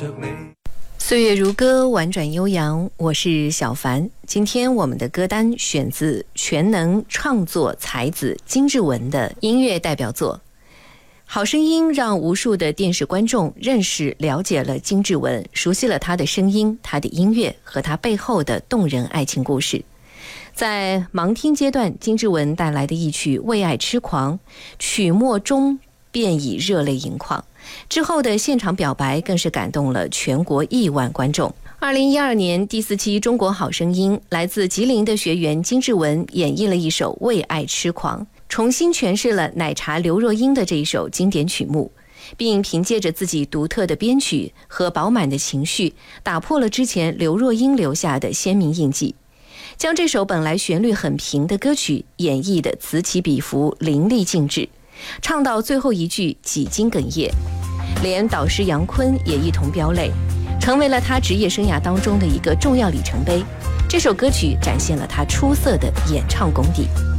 岁月如歌，婉转悠扬，我是小凡。今天我们的歌单选自全能创作才子金志文的音乐代表作。好声音让无数的电视观众认识了解了金志文，熟悉了他的声音、他的音乐和他背后的动人爱情故事。在盲听阶段，金志文带来的一曲《为爱痴狂》，曲末中便已热泪盈眶，之后的现场表白更是感动了全国亿万观众。2012年第4期中国好声音，来自吉林的学员金志文演绎了一首《为爱痴狂》，重新诠释了奶茶刘若英的这一首经典曲目，并凭借着自己独特的编曲和饱满的情绪，打破了之前刘若英留下的鲜明印记，将这首本来旋律很平的歌曲演绎的此起彼伏，淋漓尽致，唱到最后一句几经哽咽，连导师杨坤也一同飙泪，成为了他职业生涯当中的一个重要里程碑。这首歌曲展现了他出色的演唱功底。